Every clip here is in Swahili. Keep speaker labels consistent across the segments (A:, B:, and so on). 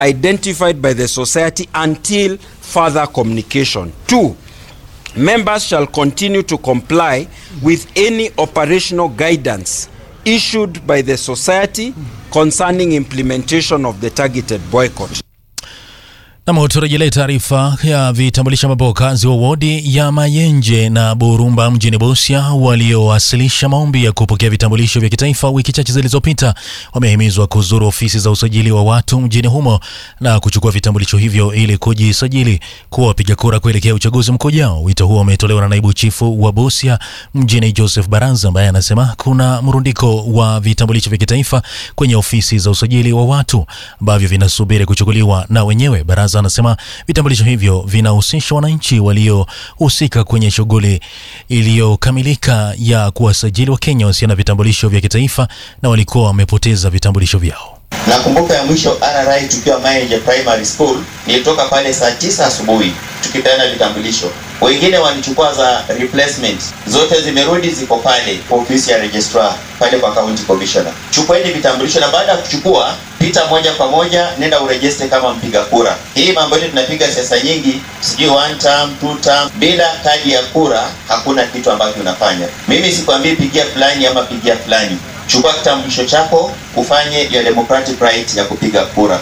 A: identified by the society until further communication. 2. Members shall continue to comply with any operational guidance issued by the society concerning implementation of the targeted boycott.
B: Na turejelee taarifa ya vitambulisha mabokazi wa wodi ya Mayenje na Burumba mjini Busia waliowasilisha maombi ya kupokea vitambulisho vya kitaifa wiki chache zilizopita wamehimizwa kuzuru ofisi za usajili wa watu mjini humo na kuchukua vitambulisho hivyo ili kujisajili kuwa wapiga kura kuelekea uchaguzi mkuu ujao. Wito huo umetolewa na naibu chifu wa Busia mjini Joseph Baranza ambaye anasema kuna mrundiko wa vitambulisho vya kitaifa kwenye ofisi za usajili wa watu ambavyo vinasubiri kuchukuliwa na wenyewe. Baranza anasema vitambulisho hivyo vinahusisha wananchi waliohusika kwenye shughuli iliyokamilika ya kuwasajili wa Kenya wasio na vitambulisho vya kitaifa na walikuwa wamepoteza vitambulisho vyao.
C: Nakumbuka ya mwisho RRI tukiwa Mayenje Primary School, nilitoka pale saa 9 asubuhi tukipeana vitambulisho. Wengine walichukua za replacement. Zote zimerudi ziko pale kwa ofisi ya registrar pale kwa county commissioner. Chukueni vitambulisho na baada ya kuchukua pita moja kwa moja nenda uregister kama mpiga kura. Hii mambo yetu tunapiga siasa nyingi, sijui 1 term, 2 term, bila kadi ya kura hakuna kitu ambacho unafanya. Mimi sikwambii pigia fulani ama pigia fulani. Chukua kitambulisho chako ufanye your democratic right ya kupiga kura.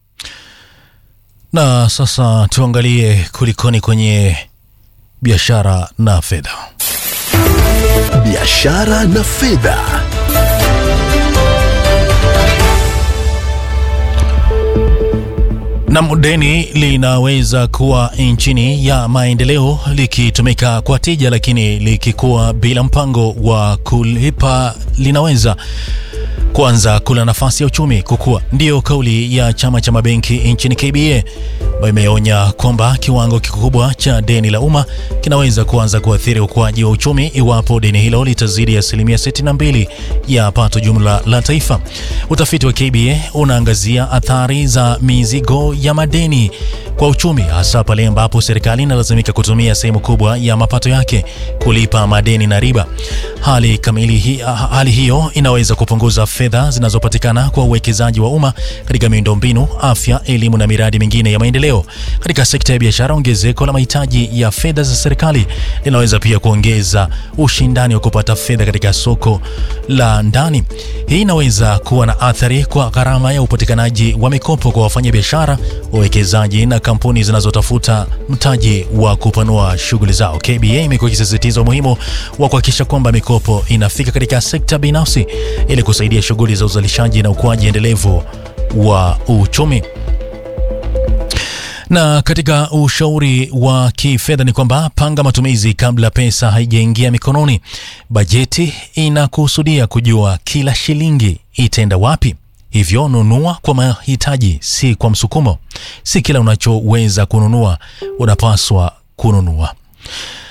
B: Na sasa tuangalie kulikoni kwenye biashara na fedha.
D: Biashara na fedha.
B: Na deni linaweza kuwa nchini ya maendeleo likitumika kwa tija, lakini likikuwa bila mpango wa kulipa linaweza kwanza kula nafasi ya uchumi kukua. Ndio kauli ya chama cha mabenki nchini KBA ambayo imeonya kwamba kiwango kikubwa cha deni la umma kinaweza kuanza kuathiri ukuaji wa uchumi iwapo deni hilo litazidi 62% ya pato jumla la taifa. Utafiti wa KBA unaangazia athari za mizigo ya madeni kwa uchumi, hasa pale ambapo serikali inalazimika kutumia sehemu kubwa ya mapato yake kulipa madeni na riba. Hali hiyo inaweza kupunguza fedha zinazopatikana kwa uwekezaji wa umma katika miundombinu, afya, elimu na miradi mingine ya maendeleo. Katika sekta ya biashara, ongezeko la mahitaji ya fedha za serikali linaweza pia kuongeza ushindani wa kupata fedha katika soko la ndani. Hii inaweza kuwa na athari kwa gharama ya upatikanaji wa mikopo kwa wafanyabiashara, wawekezaji na kampuni zinazotafuta mtaji wa kupanua shughuli zao. KBA imekuwa ikisisitiza umuhimu wa kuhakikisha kwamba mikopo inafika katika sekta binafsi ili kusaidia shughuli za uzalishaji na ukuaji endelevu wa uchumi. Na katika ushauri wa kifedha ni kwamba panga matumizi kabla pesa haijaingia mikononi. Bajeti inakusudia kujua kila shilingi itaenda wapi. Hivyo nunua kwa mahitaji, si kwa msukumo. Si kila unachoweza kununua unapaswa kununua.